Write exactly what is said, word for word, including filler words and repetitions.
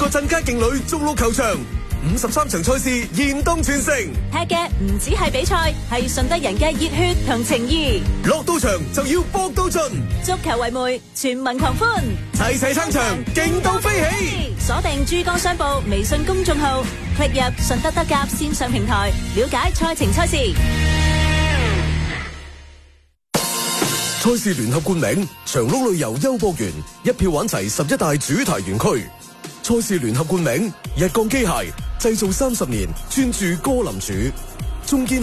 鎮街勁旅中路球場，五十三場賽事嚴冬全城。 踢嘅唔止係比賽，係順德人嘅熱血同情誼。 落到場就要搏到盡， 足球為媒，全民狂歡， 齊齊撐場，勁到飛起。 鎖定珠江商報微信公眾號，click入順德德甲線上平台，了解賽程賽事。 賽事聯合冠名長鹿旅遊優博園，一票玩齊十一大主題園區。賽事聯合冠名日鋼機械，製造三十年，專注歌林柱。中堅